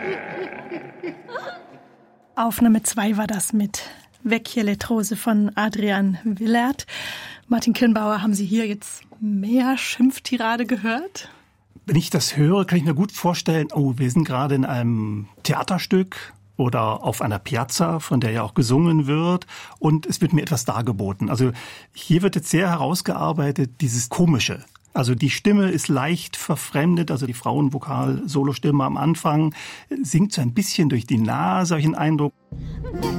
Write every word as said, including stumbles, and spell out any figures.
Aufnahme zwei war das mit Vecchie Letrose von Adrian Willert. Martin Kirnbauer, haben Sie hier jetzt mehr Schimpftirade gehört? Wenn ich das höre, kann ich mir gut vorstellen, oh, wir sind gerade in einem Theaterstück oder auf einer Piazza, von der ja auch gesungen wird, und es wird mir etwas dargeboten. Also hier wird jetzt sehr herausgearbeitet, dieses Komische. Also die Stimme ist leicht verfremdet, also die Frauenvokal-Solostimme am Anfang singt so ein bisschen durch die Nase, habe ich den Eindruck.